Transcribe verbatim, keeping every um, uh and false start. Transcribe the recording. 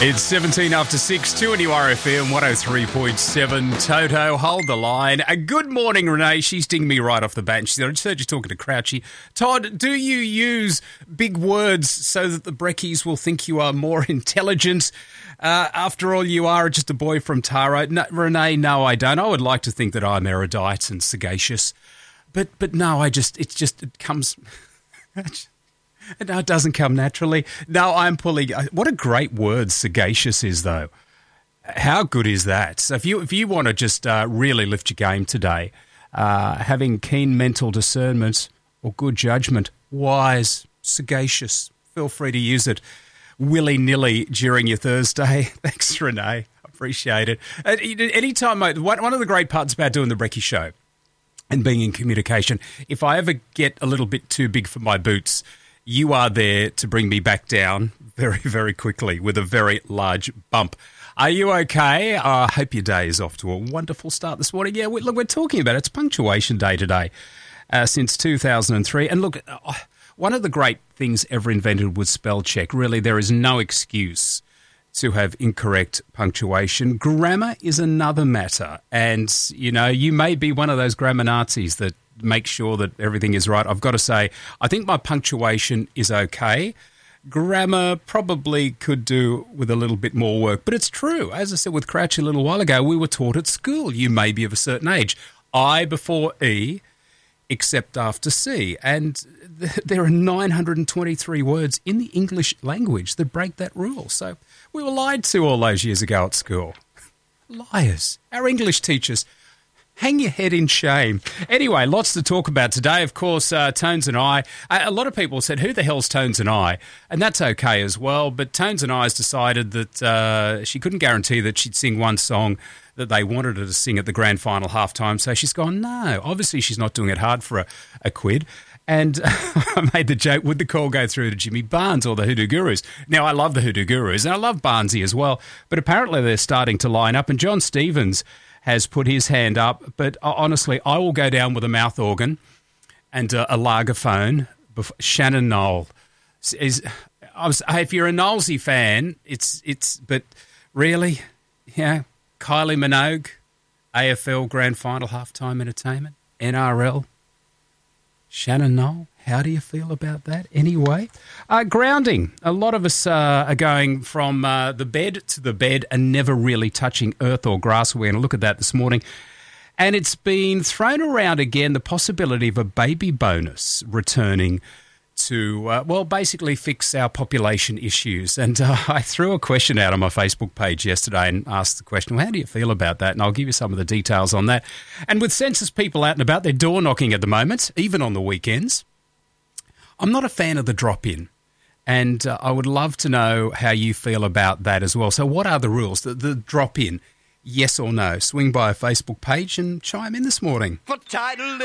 It's seventeen after six, two on your R F M, one oh three point seven. Toto, hold the line. A good morning, Renee. She's dinging me right off the bat. She said, I just heard you talking to Crouchy. Todd, do you use big words so that the brekkies will think you are more intelligent? Uh, after all, you are just a boy from Taro. No, Renee, no, I don't. I would like to think that I'm erudite and sagacious. But but no, I just, it's just, it comes... No, it doesn't come naturally. No, I'm pulling... What a great word sagacious is, though. How good is that? So if you if you want to just uh, really lift your game today, uh, having keen mental discernment or good judgment, wise, sagacious, feel free to use it willy-nilly during your Thursday. Thanks, Renee. Appreciate it. Anytime, I, one of the great parts about doing the Brekkie Show and being in communication, if I ever get a little bit too big for my boots, you are there to bring me back down very, very quickly with a very large bump. Are you okay? I uh, hope your day is off to a wonderful start this morning. Yeah, we, look, we're talking about it. It's Punctuation Day today uh, since two thousand three. And look, uh, one of the great things ever invented was spell check. Really, there is no excuse to have incorrect punctuation. Grammar is another matter. And, you know, you may be one of those grammar Nazis that make sure that everything is right. I've got to say, I think my punctuation is okay. Grammar probably could do with a little bit more work, but it's true. As I said with Crouch a little while ago, we were taught at school, you may be of a certain age. I before E, except after C. And th- there are nine hundred twenty-three words in the English language that break that rule. So we were lied to all those years ago at school. Liars. Our English teachers. Hang your head in shame. Anyway, lots to talk about today. Of course, uh, Tones and I, a lot of people said, who the hell's Tones and I? And that's okay as well. But Tones and I has decided that uh, she couldn't guarantee that she'd sing one song that they wanted her to sing at the grand final halftime. So she's gone, no, obviously she's not doing it hard for a, a quid. And I made the joke, would the call go through to Jimmy Barnes or the Hoodoo Gurus? Now, I love the Hoodoo Gurus and I love Barnesy as well. But apparently they're starting to line up. And John Stevens has put his hand up, but honestly, I will go down with a mouth organ and a, a lagerphone. Before, Shannon Noel is. I was, if you're a Knowlesy fan, it's it's. But really, yeah, Kylie Minogue, A F L Grand Final halftime entertainment, N R L. Shannon Noel, how do you feel about that? Anyway, uh, grounding. A lot of us uh, are going from uh, the bed to the bed and never really touching earth or grass. We're going to look at that this morning. And it's been thrown around again, the possibility of a baby bonus returning to, uh, well, basically fix our population issues. And uh, I threw a question out on my Facebook page yesterday and asked the question, well, how do you feel about that? And I'll give you some of the details on that. And with census people out and about, they're door knocking at the moment, even on the weekends. I'm not a fan of the drop-in, and uh, I would love to know how you feel about that as well. So what are the rules? The, the drop-in, yes or no? Swing by a Facebook page and chime in this morning. For title